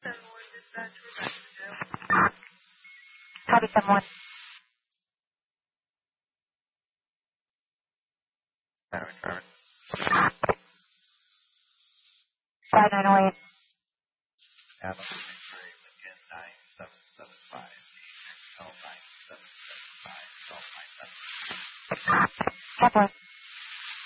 Copy 7-1. Traffic. 5908. Avalon X-ray, Lincoln 9775. L 9775. L 9775. Check 1.